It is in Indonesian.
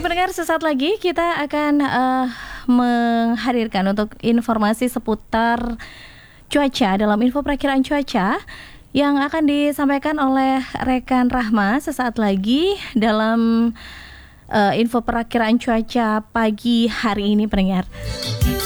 pendengar, sesaat lagi kita akan menghadirkan untuk informasi seputar cuaca dalam info perakiraan cuaca yang akan disampaikan oleh rekan Rahma sesaat lagi dalam info perakiraan cuaca pagi hari ini, pendengar.